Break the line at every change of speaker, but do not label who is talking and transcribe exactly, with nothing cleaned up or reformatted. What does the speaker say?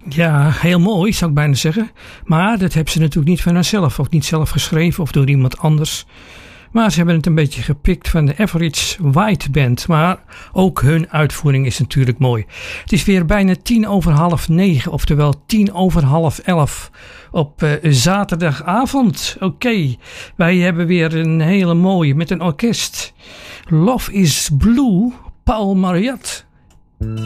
Ja, heel mooi zou ik bijna zeggen. Maar dat hebben ze natuurlijk niet van haarzelf. Of niet zelf geschreven of door iemand anders. Maar ze hebben het een beetje gepikt van de Average White Band. Maar ook hun uitvoering is natuurlijk mooi. Het is weer bijna tien over half negen. Oftewel tien over half elf op uh, zaterdagavond. Oké, okay. Wij hebben weer een hele mooie met een orkest. Love is Blue, Paul Marriott.